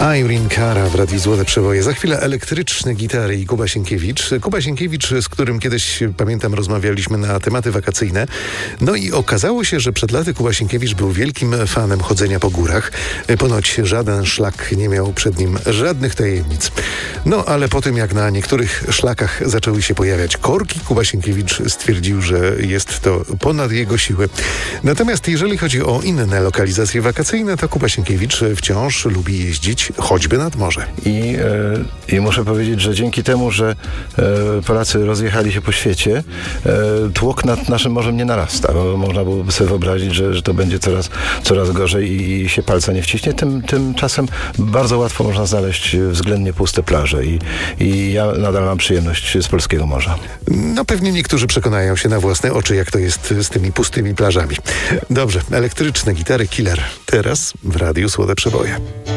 Irene Cara w Radiu Złote Przeboje. Za chwilę elektryczne gitary i Kuba Sienkiewicz. Kuba Sienkiewicz, z którym kiedyś, pamiętam, rozmawialiśmy na tematy wakacyjne. No i okazało się, że przed laty Kuba Sienkiewicz był wielkim fanem chodzenia po górach. Ponoć żaden szlak nie miał przed nim żadnych tajemnic. No ale po tym, jak na niektórych szlakach zaczęły się pojawiać korki, Kuba Sienkiewicz stwierdził, że jest to ponad jego siły. Natomiast jeżeli chodzi o inne lokalizacje wakacyjne, to Kuba Sienkiewicz wciąż lubi jeździć choćby nad morze. I muszę powiedzieć, że dzięki temu, że Polacy rozjechali się po świecie, tłok nad naszym morzem nie narasta. Bo można byłoby sobie wyobrazić, że to będzie coraz gorzej i się palca nie wciśnie. Tymczasem bardzo łatwo można znaleźć względnie puste plaże i ja nadal mam przyjemność z polskiego morza. No pewnie niektórzy przekonają się na własne oczy, jak to jest z tymi pustymi plażami. Dobrze, elektryczne gitary Killer. Teraz w Radiu Złote Przeboje.